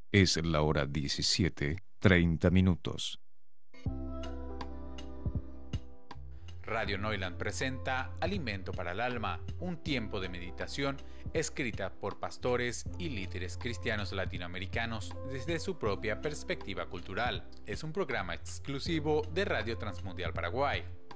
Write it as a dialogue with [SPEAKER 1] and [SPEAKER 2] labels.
[SPEAKER 1] Es la hora 17:30.
[SPEAKER 2] Radio Neuland presenta Alimento para el Alma, un tiempo de meditación escrita por pastores y líderes cristianos latinoamericanos desde su propia perspectiva cultural. Es un programa exclusivo de Radio Transmundial Paraguay.